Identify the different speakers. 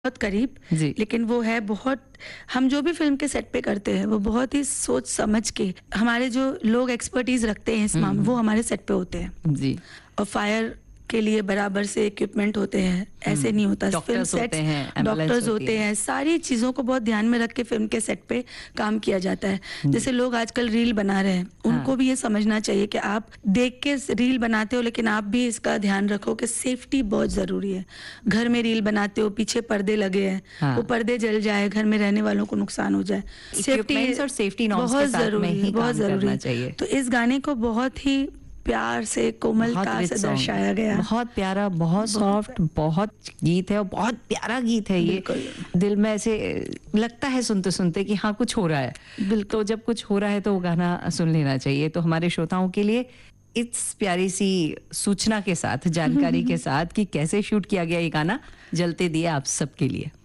Speaker 1: बहुत करीब,
Speaker 2: जी।
Speaker 1: लेकिन वो है बहुत, हम जो भी फिल्म के सेट पे करते हैं वो बहुत ही सोच समझ के, हमारे जो लोग एक्सपर्टीज रखते हैं इस मामले, वो हमारे सेट पे होते हैं।
Speaker 2: जी।
Speaker 1: और फायर के लिए बराबर से इक्विपमेंट होते हैं, ऐसे नहीं होता। फिल्म
Speaker 2: डॉक्टर्स होते हैं, एम्बुलेंस
Speaker 1: डॉक्टर्स
Speaker 2: होती
Speaker 1: होते
Speaker 2: है।
Speaker 1: हैं, सारी चीज़ों को बहुत ध्यान में रख के फिल्म के सेट पे काम किया जाता है। जैसे लोग आजकल रील बना रहे हैं, उनको भी ये समझना चाहिए कि आप देख के रील बनाते हो, लेकिन आप भी इसका ध्यान रखो कि सेफ्टी बहुत ज़रूरी है। घर में रील बनाते हो, पीछे पर्दे लगे हैं,
Speaker 2: हाँ।
Speaker 1: वो पर्दे जल जाए, घर में रहने वालों को नुकसान हो जाए।
Speaker 2: Equipments और safety norms के साथ में ही
Speaker 1: बहुत
Speaker 2: काम
Speaker 1: ज़रूरी
Speaker 2: करना
Speaker 1: है।
Speaker 2: चाहिए।
Speaker 1: तो इस गाने को बहुत ही प्यार से, कोमलता
Speaker 2: rich
Speaker 1: से
Speaker 2: song,
Speaker 1: दर्शाया गया।
Speaker 2: बहुत प्यारा, बहुत सॉफ्ट, बहुत गीत है और बहुत प्यारा गीत है ये।
Speaker 1: बिल्कुल।
Speaker 2: दिल में ऐसे लगता है सुनते सुनते कि हाँ कुछ हो रहा है।
Speaker 1: बिल्कुल।
Speaker 2: तो जब कुछ हो रहा है तो वो गाना सुन लेना चाहिए। तो हमारे श्रोताओं के लिए इस प्यारी सी सूचना के साथ, जानकारी के साथ कि कैसे शूट किया गया ये गाना, जलते दिए आप सबके लिए।